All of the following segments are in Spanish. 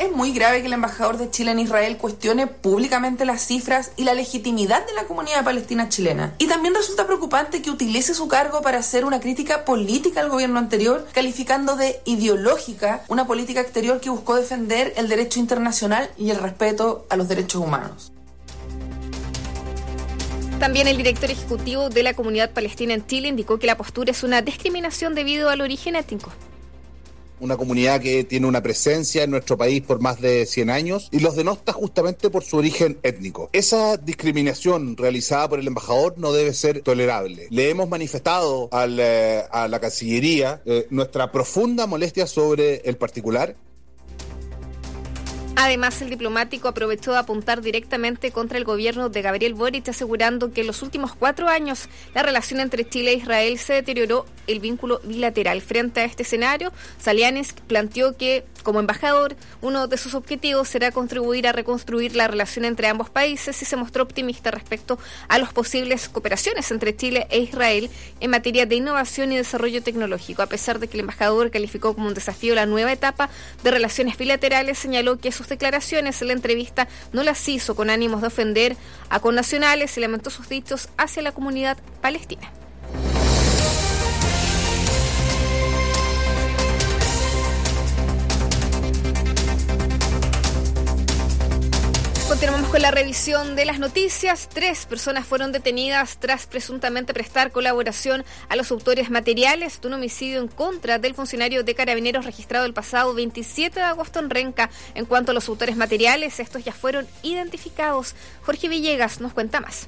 Es muy grave que el embajador de Chile en Israel cuestione públicamente las cifras y la legitimidad de la comunidad palestina chilena. Y también resulta preocupante que utilice su cargo para hacer una crítica política al gobierno anterior, calificando de ideológica una política exterior que buscó defender el derecho internacional y el respeto a los derechos humanos. También el director ejecutivo de la comunidad palestina en Chile indicó que la postura es una discriminación debido al origen étnico. Una comunidad que tiene una presencia en nuestro país por más de 100 años y los denota justamente por su origen étnico. Esa discriminación realizada por el embajador no debe ser tolerable. Le hemos manifestado a la Cancillería nuestra profunda molestia sobre el particular. Además, el diplomático aprovechó de apuntar directamente contra el gobierno de Gabriel Boric, asegurando que en los últimos 4 años la relación entre Chile e Israel se deterioró el vínculo bilateral. Frente a este escenario, Salianis planteó que, como embajador, uno de sus objetivos será contribuir a reconstruir la relación entre ambos países y se mostró optimista respecto a las posibles cooperaciones entre Chile e Israel en materia de innovación y desarrollo tecnológico. A pesar de que el embajador calificó como un desafío la nueva etapa de relaciones bilaterales, señaló que sus declaraciones en la entrevista no las hizo con ánimos de ofender a connacionales y lamentó sus dichos hacia la comunidad palestina. Continuamos con la revisión de las noticias. 3 personas fueron detenidas tras presuntamente prestar colaboración a los autores materiales de un homicidio en contra del funcionario de Carabineros registrado el pasado 27 de agosto en Renca. En cuanto a los autores materiales, estos ya fueron identificados. Jorge Villegas nos cuenta más.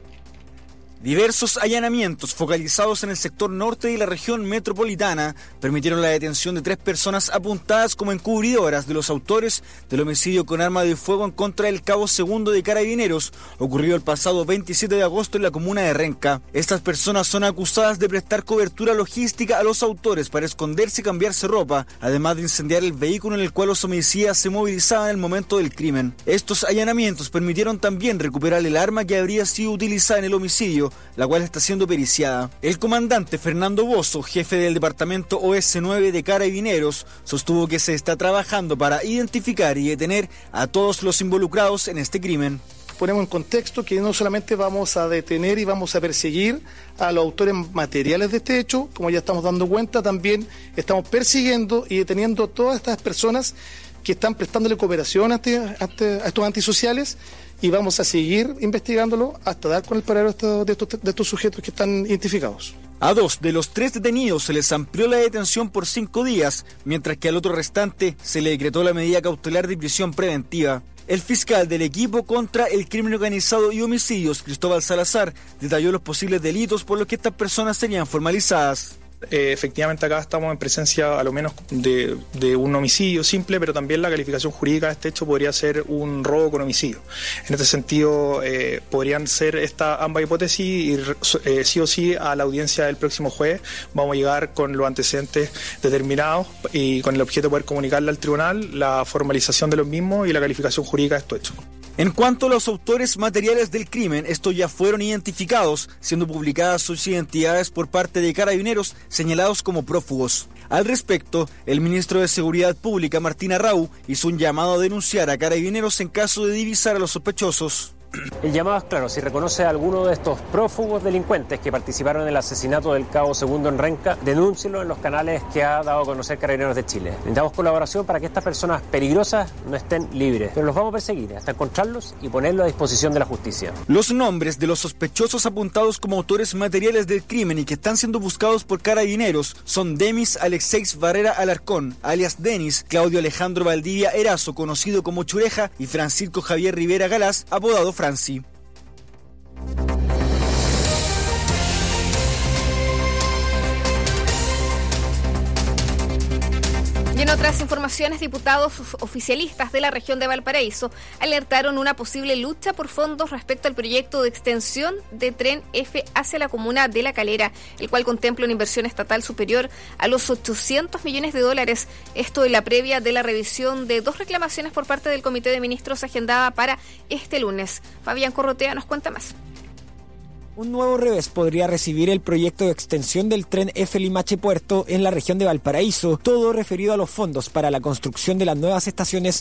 Diversos allanamientos focalizados en el sector norte de la región metropolitana permitieron la detención de 3 personas apuntadas como encubridoras de los autores del homicidio con arma de fuego en contra del cabo segundo de Carabineros, ocurrido el pasado 27 de agosto en la comuna de Renca. Estas personas son acusadas de prestar cobertura logística a los autores para esconderse y cambiarse ropa, además de incendiar el vehículo en el cual los homicidas se movilizaban en el momento del crimen. Estos allanamientos permitieron también recuperar el arma que habría sido utilizada en el homicidio, la cual está siendo periciada. El comandante Fernando Bozo, jefe del departamento OS9 de Carabineros, sostuvo que se está trabajando para identificar y detener a todos los involucrados en este crimen. Ponemos en contexto que no solamente vamos a detener y vamos a perseguir a los autores materiales de este hecho, como ya estamos dando cuenta, también estamos persiguiendo y deteniendo a todas estas personas que están prestándole cooperación a estos antisociales, y vamos a seguir investigándolo hasta dar con el paradero de estos sujetos que están identificados. A 2 de los 3 detenidos se les amplió la detención por 5 días, mientras que al otro restante se le decretó la medida cautelar de prisión preventiva. El fiscal del equipo contra el crimen organizado y homicidios, Cristóbal Salazar, detalló los posibles delitos por los que estas personas serían formalizadas. Efectivamente acá estamos en presencia a lo menos de un homicidio simple, pero también la calificación jurídica de este hecho podría ser un robo con homicidio. En este sentido podrían ser ambas hipótesis y sí o sí a la audiencia del próximo jueves vamos a llegar con los antecedentes determinados y con el objeto de poder comunicarle al tribunal la formalización de los mismos y la calificación jurídica de estos hechos. En cuanto a los autores materiales del crimen, estos ya fueron identificados, siendo publicadas sus identidades por parte de Carabineros señalados como prófugos. Al respecto, el ministro de Seguridad Pública, Martín Arrau, hizo un llamado a denunciar a Carabineros en caso de divisar a los sospechosos. El llamado es claro: si reconoce a alguno de estos prófugos delincuentes que participaron en el asesinato del cabo segundo en Renca, denúncielo en los canales que ha dado a conocer Carabineros de Chile. Necesitamos colaboración para que estas personas peligrosas no estén libres, pero los vamos a perseguir hasta encontrarlos y ponerlos a disposición de la justicia. Los nombres de los sospechosos apuntados como autores materiales del crimen y que están siendo buscados por Carabineros son Demis Alexeis Barrera Alarcón, alias Denis, Claudio Alejandro Valdivia Erazo, conocido como Chureja, y Francisco Javier Rivera Galás, apodado Franci. Y en otras informaciones, diputados oficialistas de la región de Valparaíso alertaron una posible lucha por fondos respecto al proyecto de extensión de Tren F hacia la comuna de La Calera, el cual contempla una inversión estatal superior a los $800 millones. Esto en la previa de la revisión de 2 reclamaciones por parte del Comité de Ministros agendada para este lunes. Fabián Corrotea nos cuenta más. Un nuevo revés podría recibir el proyecto de extensión del tren F Limache Puerto en la región de Valparaíso, todo referido a los fondos para la construcción de las nuevas estaciones